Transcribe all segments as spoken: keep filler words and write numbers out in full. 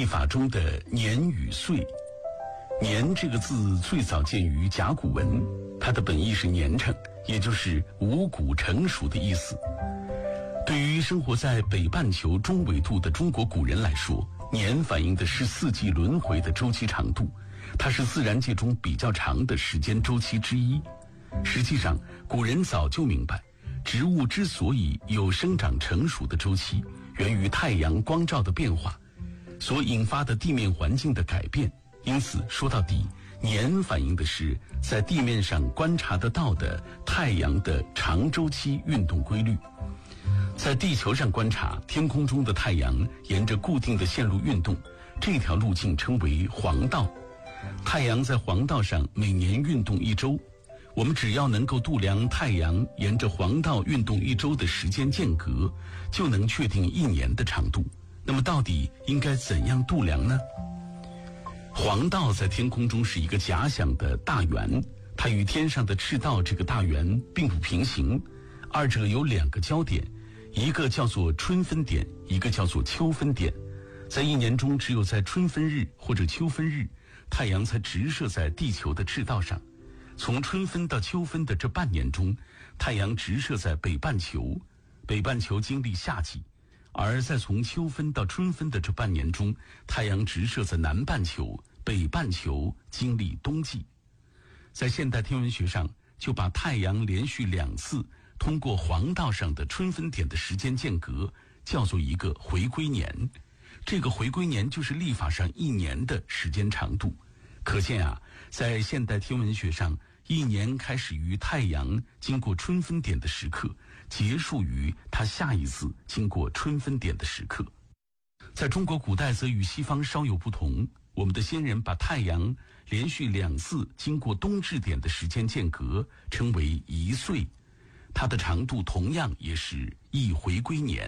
历法中的年与岁。年这个字最早见于甲骨文，它的本意是年成，也就是五谷成熟的意思。对于生活在北半球中纬度的中国古人来说，年反映的是四季轮回的周期长度，它是自然界中比较长的时间周期之一。实际上，古人早就明白，植物之所以有生长成熟的周期，源于太阳光照的变化所引发的地面环境的改变。因此说到底，年反映的是在地面上观察得到的太阳的长周期运动规律。在地球上观察，天空中的太阳沿着固定的线路运动，这条路径称为黄道。太阳在黄道上每年运动一周，我们只要能够度量太阳沿着黄道运动一周的时间间隔，就能确定一年的长度。那么到底应该怎样度量呢？黄道在天空中是一个假想的大圆，它与天上的赤道这个大圆并不平行，二者有两个交点，一个叫做春分点，一个叫做秋分点。在一年中，只有在春分日或者秋分日，太阳才直射在地球的赤道上。从春分到秋分的这半年中，太阳直射在北半球，北半球经历夏季；而在从秋分到春分的这半年中，太阳直射在南半球，北半球经历冬季。在现代天文学上，就把太阳连续两次通过黄道上的春分点的时间间隔叫做一个回归年。这个回归年就是历法上一年的时间长度。可见啊，在现代天文学上，一年开始于太阳经过春分点的时刻，结束于它下一次经过春分点的时刻。在中国古代则与西方稍有不同，我们的先人把太阳连续两次经过冬至点的时间间隔称为一岁，它的长度同样也是一回归年。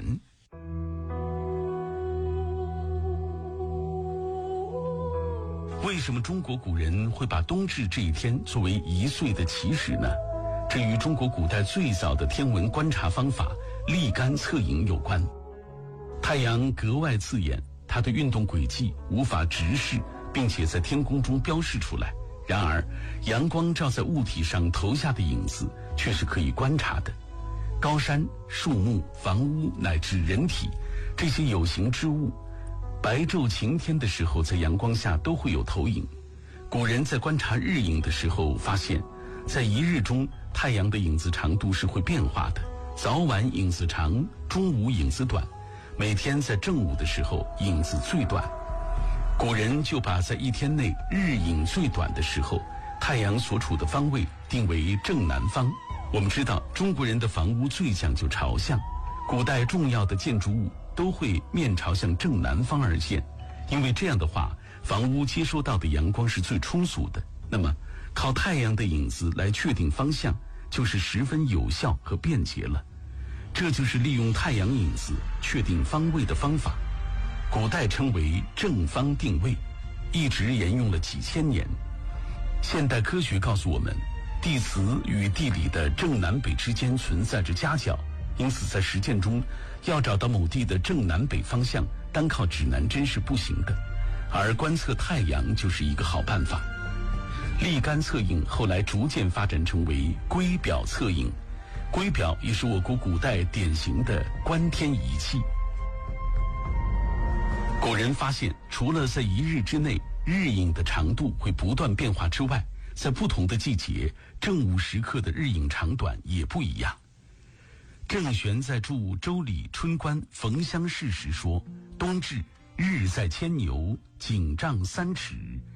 为什么中国古人会把冬至这一天作为一岁的起始呢？这与中国古代最早的天文观察方法立竿测影有关。太阳格外刺眼，它的运动轨迹无法直视，并且在天空中标示出来。然而，阳光照在物体上投下的影子却是可以观察的。高山、树木、房屋乃至人体，这些有形之物，白昼晴天的时候，在阳光下都会有投影。古人在观察日影的时候发现，在一日中，太阳的影子长度是会变化的，早晚影子长，中午影子短，每天在正午的时候影子最短。古人就把在一天内日影最短的时候，太阳所处的方位定为正南方。我们知道中国人的房屋最讲究朝向，古代重要的建筑物都会面朝向正南方而建，因为这样的话，房屋接收到的阳光是最充足的。那么靠太阳的影子来确定方向，就是十分有效和便捷了。这就是利用太阳影子确定方位的方法，古代称为正方定位，一直沿用了几千年。现代科学告诉我们，地磁与地理的正南北之间存在着夹角，因此在实践中，要找到某地的正南北方向，单靠指南针是不行的，而观测太阳就是一个好办法。立竿测影后来逐渐发展成为圭表测影，圭表也是我国古代典型的观天仪器。古人发现，除了在一日之内日影的长度会不断变化之外，在不同的季节，正午时刻的日影长短也不一样。郑玄在著《周礼春官冯乡试》时说：冬至日在牵牛，颈丈三尺，